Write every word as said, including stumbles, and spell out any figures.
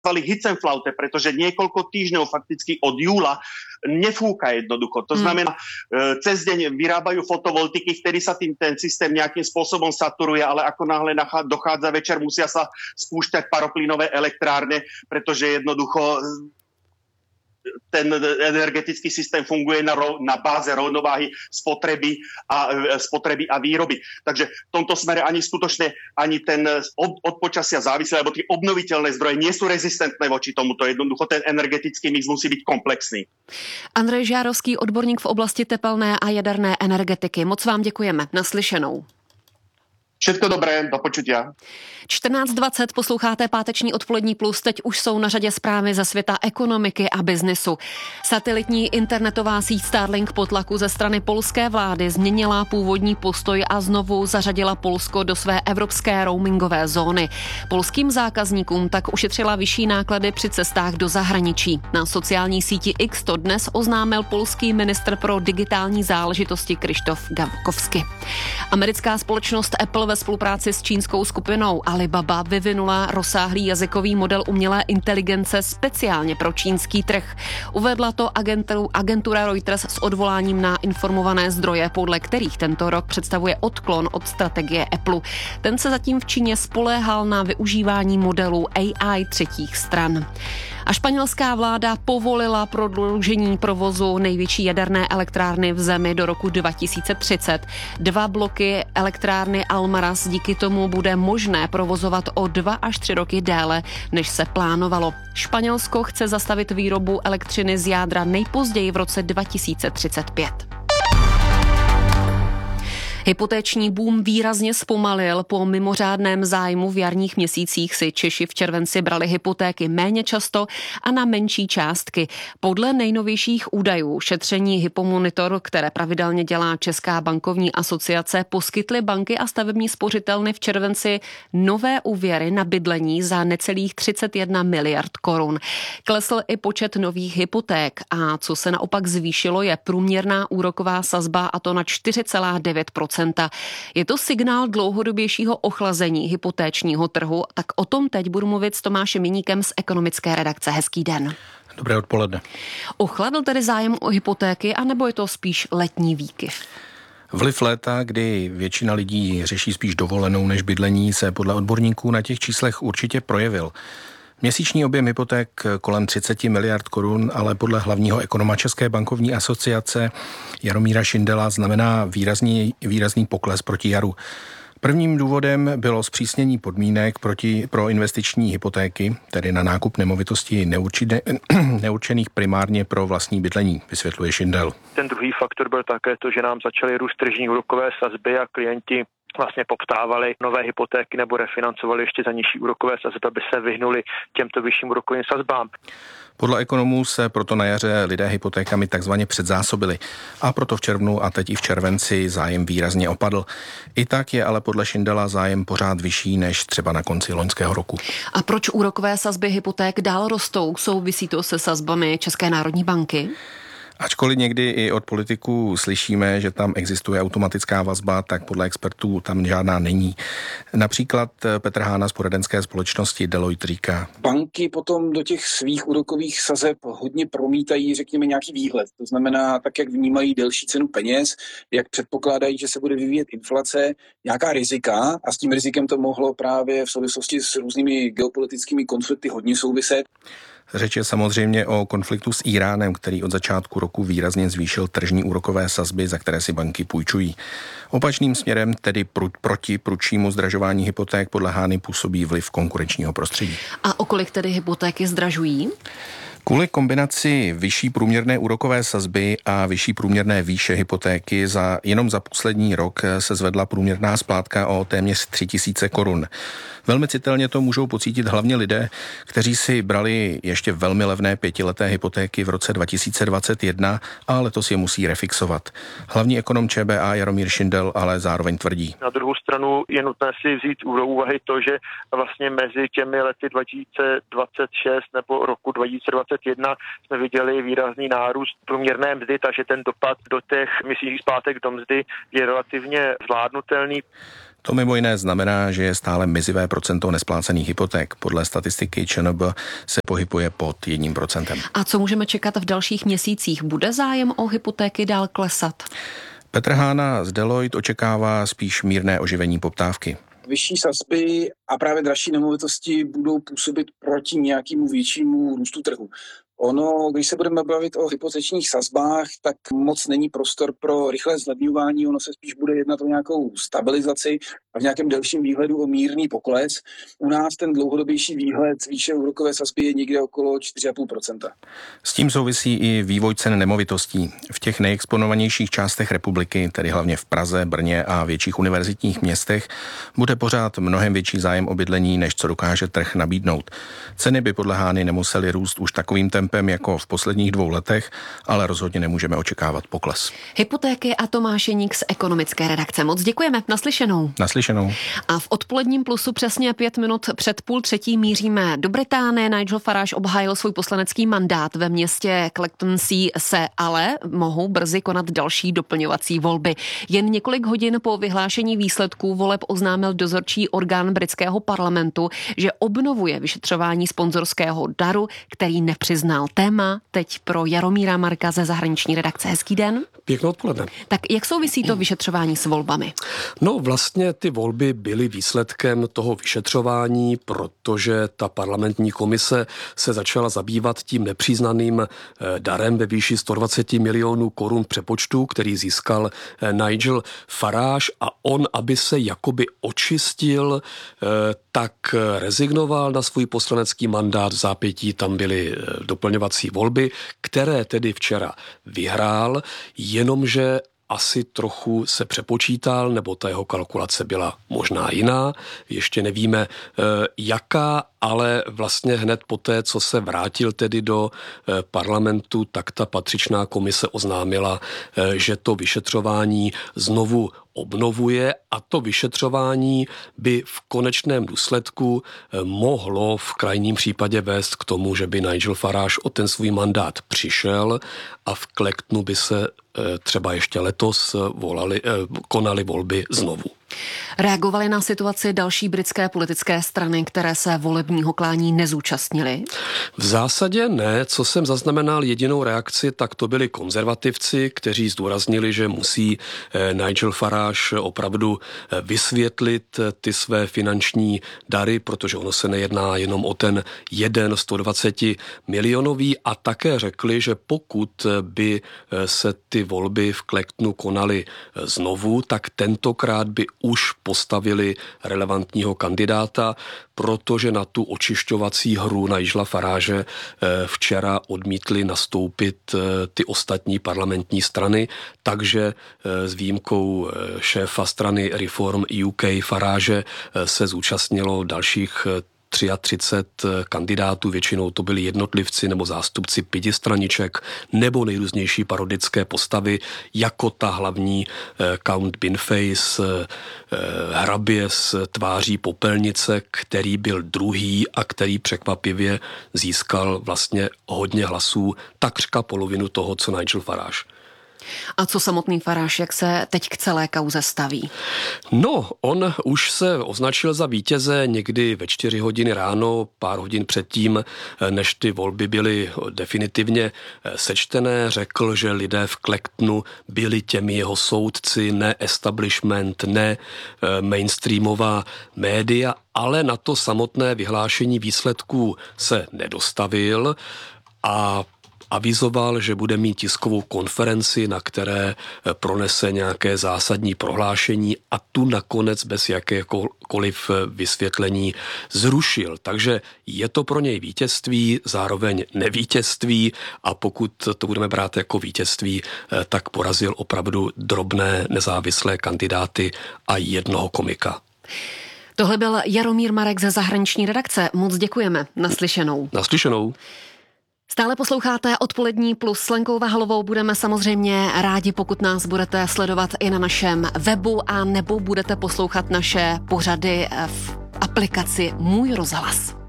Hitzemflaute, pretože niekoľko týždňov fakticky od júla nefúka jednoducho. To znamená, hmm. cez deň vyrábajú fotovoltiky, vtedy sa tým ten systém nejakým spôsobom saturuje, ale ako náhle dochádza večer, musia sa spúšťať paroplynové elektrárne, pretože jednoducho ten energetický systém funguje na, rov, na báze rovnováhy spotreby a, spotreby a výroby. Takže v tomto smere ani skutočne ani ten od, od počasia závislé, alebo tie obnoviteľné zdroje nie sú rezistentné voči tomuto. Jednoducho ten energetický mix musí byť komplexný. Andrej Žárovský, odborník v oblasti tepelné a jaderné energetiky. Moc vám děkujeme. Naslyšenou. Všetko dobré, do počutia. čtrnáct dvacet posloucháte páteční odpolední plus, teď už jsou na řadě zprávy ze světa ekonomiky a biznesu. Satelitní internetová síť Starlink po tlaku ze strany polské vlády změnila původní postoj a znovu zařadila Polsko do své evropské roamingové zóny. Polským zákazníkům tak ušetřila vyšší náklady při cestách do zahraničí. Na sociální síti X to dnes oznámil polský ministr pro digitální záležitosti Krzysztof Gawkowski. Americká společnost Apple ve spolupráci s čínskou skupinou Alibaba vyvinula rozsáhlý jazykový model umělé inteligence speciálně pro čínský trh. Uvedla to agentu, agentura Reuters s odvoláním na informované zdroje, podle kterých tento rok představuje odklon od strategie Apple. Ten se zatím v Číně spoléhal na využívání modelů A I třetích stran. A španělská vláda povolila prodloužení provozu největší jaderné elektrárny v zemi do roku dva tisíce třicet. Dva bloky elektrárny Almaraz díky tomu bude možné provozovat o dva až tři roky déle, než se plánovalo. Španělsko chce zastavit výrobu elektřiny z jádra nejpozději v roce dva tisíce třicet pět. Hypotéční boom výrazně zpomalil. Po mimořádném zájmu v jarních měsících si Češi v červenci brali hypotéky méně často a na menší částky. Podle nejnovějších údajů šetření Hypomonitor, které pravidelně dělá Česká bankovní asociace, poskytly banky a stavební spořitelny v červenci nové úvěry na bydlení za necelých třicet jedna miliard korun. Klesl i počet nových hypoték a co se naopak zvýšilo, je průměrná úroková sazba, a to na čtyři celá devět procenta. Je to signál dlouhodobějšího ochlazení hypotéčního trhu, tak o tom teď budu mluvit s Tomášem Miníkem z ekonomické redakce. Hezký den. Dobré odpoledne. Ochladl tedy zájem o hypotéky, anebo je to spíš letní výkyv? Vliv léta, kdy většina lidí řeší spíš dovolenou než bydlení, se podle odborníků na těch číslech určitě projevil. Měsíční objem hypoték kolem třicet miliard korun, ale podle hlavního ekonoma České bankovní asociace Jaromíra Šindela znamená výrazný, výrazný pokles proti jaru. Prvním důvodem bylo zpřísnění podmínek proti, pro investiční hypotéky, tedy na nákup nemovitostí neurčené, neurčených primárně pro vlastní bydlení, vysvětluje Šindel. Ten druhý faktor byl také to, že nám začaly růst tržní úrokové sazby a klienti vlastně poptávali nové hypotéky nebo refinancovali ještě za nižší úrokové sazby, aby se vyhnuli těmto vyšším úrokovým sazbám. Podle ekonomů se proto na jaře lidé hypotékami takzvaně předzásobili a proto v červnu a teď i v červenci zájem výrazně opadl. I tak je ale podle Šindela zájem pořád vyšší než třeba na konci loňského roku. A proč úrokové sazby hypoték dál rostou? Souvisí to se sazbami České národní banky? Ačkoliv někdy i od politiků slyšíme, že tam existuje automatická vazba, tak podle expertů tam žádná není. Například Petr Hána z poradenské společnosti Deloitte říká. Banky potom do těch svých úrokových sazeb hodně promítají, řekněme, nějaký výhled. To znamená, tak jak vnímají delší cenu peněz, jak předpokládají, že se bude vyvíjet inflace, nějaká rizika, a s tím rizikem to mohlo právě v souvislosti s různými geopolitickými konflikty hodně souviset. Řeč je samozřejmě o konfliktu s Íránem, který od začátku roku výrazně zvýšil tržní úrokové sazby, za které si banky půjčují. Opačným směrem, tedy pr- proti prudšímu zdražování hypoték, podle Hány působí vliv konkurenčního prostředí. A o kolik tedy hypotéky zdražují? Kvůli kombinaci vyšší průměrné úrokové sazby a vyšší průměrné výše hypotéky za jenom za poslední rok se zvedla průměrná splátka o téměř tři tisíce korun. Velmi citelně to můžou pocítit hlavně lidé, kteří si brali ještě velmi levné pětileté hypotéky v roce dva tisíce dvacet jedna a letos je musí refixovat. Hlavní ekonom Č B A Jaromír Šindel ale zároveň tvrdí. Na druhou stranu je nutné si vzít do úvahy to, že vlastně mezi těmi lety dva tisíce dvacet šest nebo roku dva tisíce dvacet jedna jsme viděli výrazný nárůst průměrné mzdy, takže ten dopad do těch měsíčních splátek do mzdy je relativně zvládnutelný. To mimo jiné znamená, že je stále mizivé procento nesplácených hypoték. Podle statistiky ČNB se pohybuje pod jedním procentem. A co můžeme čekat v dalších měsících? Bude zájem o hypotéky dál klesat? Petr Hána z Deloitte očekává spíš mírné oživení poptávky. Vyšší sazby a právě dražší nemovitosti budou působit proti nějakému většímu růstu trhu. Ono, když se budeme bavit o hypotečních sazbách, tak moc není prostor pro rychlé zlevňování, ono se spíš bude jednat o nějakou stabilizaci a v nějakém delším výhledu o mírný pokles. U nás ten dlouhodobější výhled výše úrokové sazby je někde okolo čtyři celá pět procenta. S tím souvisí i vývoj cen nemovitostí. V těch nejexponovanějších částech republiky, tedy hlavně v Praze, Brně a větších univerzitních městech, bude pořád mnohem větší zájem o bydlení, než co dokáže trh nabídnout. Ceny by podle Hány nemusely růst už takovým tempem jako v posledních dvou letech, ale rozhodně nemůžeme očekávat pokles. Hypotéky a Tomáš Jeník z ekonomické redakce. Moc děkujeme. Naslyšenou. Naslyšenou. A v odpoledním plusu přesně pět minut před půl třetí míříme do Británie. Nigel Farage obhájil svůj poslanecký mandát ve městě Clacton-on-Sea, se ale mohou brzy konat další doplňovací volby. Jen několik hodin po vyhlášení výsledků voleb oznámil dozorčí orgán britského parlamentu, že obnovuje vyšetřování sponzorského daru, který nepřiznal. Téma teď pro Jaromíra Marka ze zahraniční redakce. Hezký den. Pěkné odpoledne. Tak jak souvisí to vyšetřování s volbami? No vlastně ty volby byly výsledkem toho vyšetřování, protože ta parlamentní komise se začala zabývat tím nepřiznaným darem ve výši sto dvacet milionů korun přepočtu, který získal Nigel Farage, a on, aby se jakoby očistil, tak rezignoval na svůj poslanecký mandát. V zápětí tam byly doplňovací volby, které tedy včera vyhrál, jenomže asi trochu se přepočítal, nebo ta jeho kalkulace byla možná jiná. Ještě nevíme, jaká, ale vlastně hned poté, co se vrátil tedy do parlamentu, tak ta patřičná komise oznámila, že to vyšetřování znovu obnovuje, a to vyšetřování by v konečném důsledku mohlo v krajním případě vést k tomu, že by Nigel Farage o ten svůj mandát přišel a v Clactonu by se třeba ještě letos volali, konali volby znovu. Reagovaly na situaci další britské politické strany, které se volebního klání nezúčastnily? V zásadě ne. Co jsem zaznamenal jedinou reakci, tak to byli konzervativci, kteří zdůraznili, že musí Nigel Farage opravdu vysvětlit ty své finanční dary, protože ono se nejedná jenom o ten jeden sto dvacet milionový, a také řekli, že pokud by se ty volby v Clactonu konaly znovu, tak tentokrát by už postavili relevantního kandidáta, protože na tu očišťovací hru Nigela Farage včera odmítli nastoupit ty ostatní parlamentní strany, takže s výjimkou šéfa strany Reform U K Farage se zúčastnilo dalších třicet tři kandidátů, většinou to byli jednotlivci nebo zástupci pětistraniček nebo nejrůznější parodické postavy, jako ta hlavní eh, Count Binface, eh, hrabě s tváří popelnice, který byl druhý a který překvapivě získal vlastně hodně hlasů, takřka polovinu toho, co Nigel Farage. A co samotný Farage, jak se teď k celé kauze staví? No, on už se označil za vítěze někdy ve čtyři hodiny ráno, pár hodin předtím, než ty volby byly definitivně sečtené. Řekl, že lidé v Clactonu byli těmi jeho soudci, ne establishment, ne mainstreamová média, ale na to samotné vyhlášení výsledků se nedostavil a avizoval, že bude mít tiskovou konferenci, na které pronese nějaké zásadní prohlášení, a tu nakonec bez jakékoliv vysvětlení zrušil. Takže je to pro něj vítězství, zároveň nevítězství, a pokud to budeme brát jako vítězství, tak porazil opravdu drobné nezávislé kandidáty a jednoho komika. Tohle byl Jaromír Marek ze zahraniční redakce. Moc děkujeme. Naslyšenou. Naslyšenou. Stále posloucháte Odpolední plus s Lenkou Vahalovou. Budeme samozřejmě rádi, pokud nás budete sledovat i na našem webu, a nebo budete poslouchat naše pořady v aplikaci Můj rozhlas.